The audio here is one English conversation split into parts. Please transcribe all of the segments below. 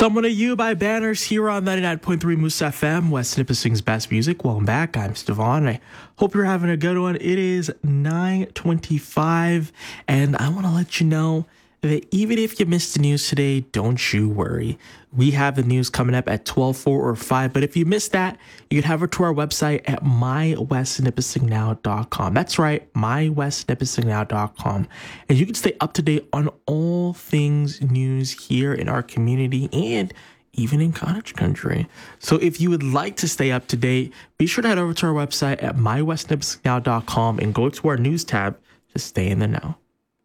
Someone to You by Banners here on 99.3 Moose FM, West Nipissing's best music. Welcome back. I'm Stefan. I hope you're having a good one. It is 9:25, and I want to let you know that even if you missed the news today, don't you worry. We have the news coming up at 12, 4, or 5. But if you missed that, you can have it to our website at mywestnipissingnow.com. That's right, mywestnipissingnow.com. And you can stay up to date on all things news here in our community and even in cottage country. So if you would like to stay up to date, be sure to head over to our website at mywestnipissingnow.com and go to our news tab to stay in the know.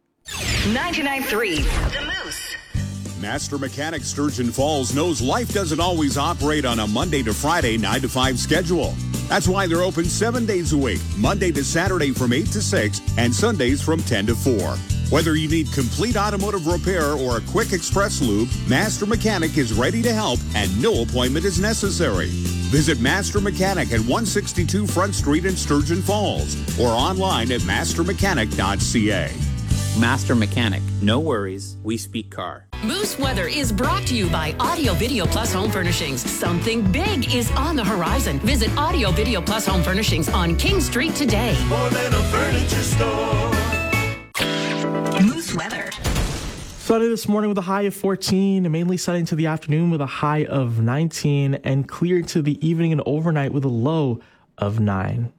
99.3 The Moose. Master Mechanic Sturgeon Falls knows life doesn't always operate on a Monday to Friday 9 to 5 schedule. That's why they're open 7 days a week, Monday to Saturday from 8 to 6 and Sundays from 10 to 4. Whether you need complete automotive repair or a quick express lube, Master Mechanic is ready to help and no appointment is necessary. Visit Master Mechanic at 162 Front Street in Sturgeon Falls or online at mastermechanic.ca. Master Mechanic. No worries. We speak car. Moose Weather is brought to you by Audio Video Plus Home Furnishings. Something big is on the horizon. Visit Audio Video Plus Home Furnishings on King Street today. More than a furniture store. Moose Weather. Sunny this morning with a high of 14, mainly sunny into the afternoon with a high of 19, and clear into the evening and overnight with a low of 9.